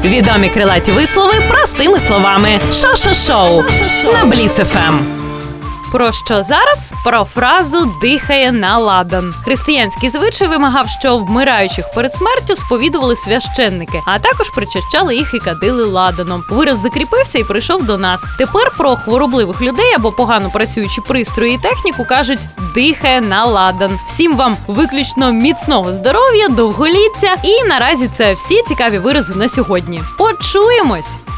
Відомі крилаті вислови простими словами. Шо-шо-шоу на Бліц ФМ. Про що зараз? Про фразу «дихає на ладан». Християнський звичай вимагав, що вмираючих перед смертю сповідували священники, а також причащали їх і кадили ладаном. Вираз закріпився і прийшов до нас. Тепер про хворобливих людей або погано працюючі пристрої і техніку кажуть «дихає на ладан». Всім вам виключно міцного здоров'я, довголіття і наразі це всі цікаві вирази на сьогодні. Почуємось!